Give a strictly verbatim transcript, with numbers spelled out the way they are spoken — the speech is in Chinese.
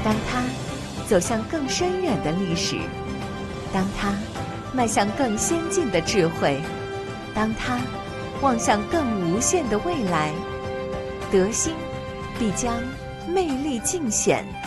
当他走向更深远的历史，当他迈向更先进的智慧，当他望向更无限的未来，德兴必将魅力尽显。